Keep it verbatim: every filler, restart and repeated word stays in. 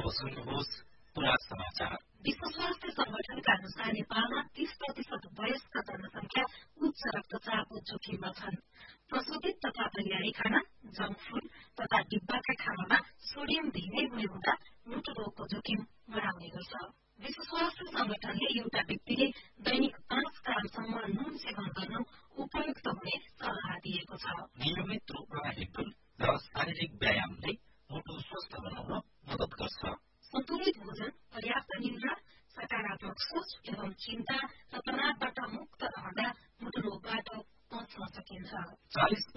अब सुन्नुहोस् पुरा समाचार। विश्व स्वास्थ्य संगठनका अनुसार नेपालमा तीस प्रतिशत वयस्क जनसंख्या उच्च रक्तचापको जोखिममा छन्। प्रशोधित तथा तयारी खाना, जंक फूड तथा डिब्बाका खानामा सोडियम धेरै हुने हुँदा मुटु रोगको जोखिम बढाउने गर्छ। विश्व स्वास्थ्य संगठनले एउटा व्यक्तिले दैनिक पाँच ग्रामसम्म नुन सेवन गर्नु उपयुक्त हुने सल्लाह दिएको छ। नियमित रूपमा हिँड्डुल र शारीरिक व्यायामले मुटु स्वस्थ बनाउन मद्दत गर्छ। सन्तुलित भोजन, पर्याप्त निद्रा, सकारात्मक सोच एवं चिन्ता र तनावबाट मुक्त रहँदा मुटु रोगबाट बच्न सकिन्छ। चालिस